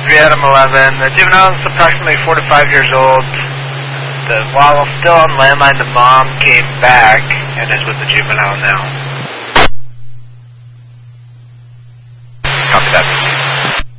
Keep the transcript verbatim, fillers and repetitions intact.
Adam eleven. The juvenile is approximately four to five years old. The, while still on landline, the mom came back and is with the juvenile now.